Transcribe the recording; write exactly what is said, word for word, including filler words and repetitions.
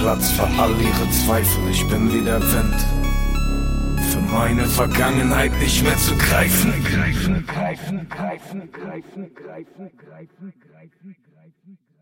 Platz für all ihre Zweifel. Ich bin wie der Wind, für meine Vergangenheit nicht mehr zu greifen. Greifen, greifen, greifen, greifen, greifen, greifen, greifen, greifen.